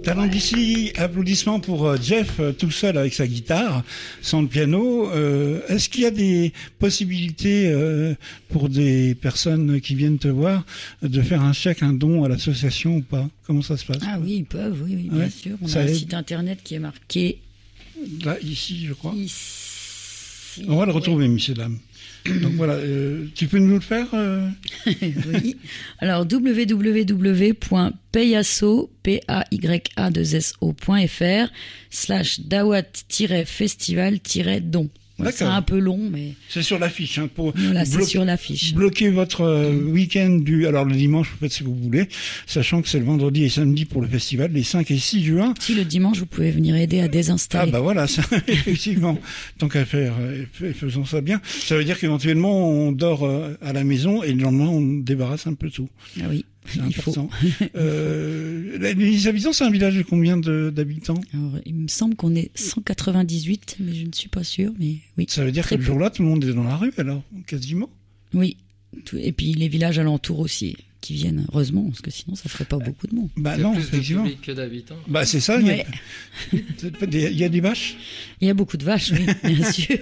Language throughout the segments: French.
Talent d'ici, applaudissements pour Jeff tout seul avec sa guitare, sans le piano. Est-ce qu'il y a des possibilités pour des personnes qui viennent te voir de faire un chèque, un don à l'association ou pas? Comment ça se passe? Ah oui, ils peuvent, oui, bien sûr. On a un site internet qui est marqué... Là, ici, je crois. Ici. On va le retrouver, messieurs, dames. Donc voilà, tu peux nous le faire Oui. Alors www.payaso.fr/dawat-festival-don. Voilà, c'est un peu long, mais... C'est sur l'affiche. Hein, pour voilà, c'est sur l'affiche. Bloquer votre week-end alors le dimanche, vous faites si vous voulez, sachant que c'est le vendredi et samedi pour le festival, les 5 et 6 juin. Si, le dimanche, vous pouvez venir aider à désinstaller. Ah bah voilà, ça, effectivement. Tant qu'à faire, faisons ça bien. Ça veut dire qu'éventuellement, on dort à la maison et le lendemain, on débarrasse un peu tout. Ah oui. C'est important. Les habitants, c'est un village de combien d'habitants? Alors, il me semble qu'on est 198, mais je ne suis pas sûre. Mais oui. Ça veut dire que le jour-là, tout le monde est dans la rue, alors, quasiment? Oui. Et puis les villages alentours aussi, qui viennent, heureusement, parce que sinon, ça ferait pas beaucoup de monde. Bah non, plus de public que d'habitants. Bah c'est ça, ouais. Il y a des vaches? Il y a beaucoup de vaches, oui, bien sûr.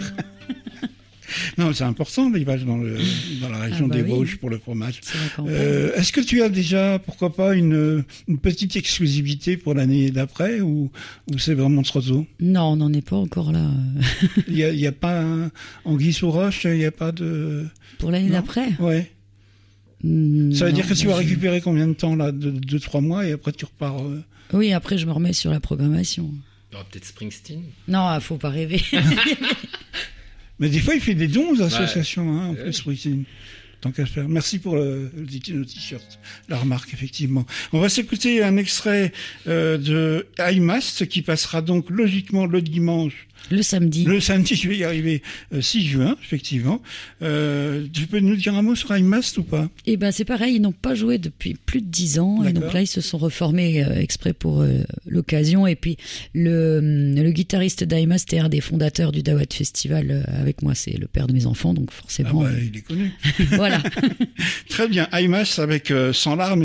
Non, c'est important, les vaches dans la région des Vosges pour le fromage. Est-ce que tu as déjà, pourquoi pas, une petite exclusivité pour l'année d'après ou c'est vraiment trop tôt? Non, on n'en est pas encore là. Il y a pas anguille sous roche, il n'y a pas de... Pour l'année d'après? Ouais. Ça veut dire que tu vas récupérer combien de temps, là? 2-3 mois et après tu repars... Oui, après je me remets sur la programmation. Il y aura peut-être Springsteen. Non, faut pas rêver. Mais des fois, il fait des dons aux associations, en plus, Springsteen. Tant qu'à faire. Merci pour le t-shirt. La remarque, effectivement. On va s'écouter un extrait de iMast qui passera donc logiquement le dimanche. Le samedi. Le samedi, je vais y arriver, 6 juin, effectivement. Tu peux nous dire un mot sur iMast ou pas? Eh ben, c'est pareil, ils n'ont pas joué depuis plus de 10 ans. Et donc là, ils se sont reformés exprès pour l'occasion. Et puis, le guitariste d'iMast est un des fondateurs du Dawat Festival avec moi. C'est le père de mes enfants, donc forcément. Ah bah, il est connu. Voilà. Très bien. iMast avec Sans larmes.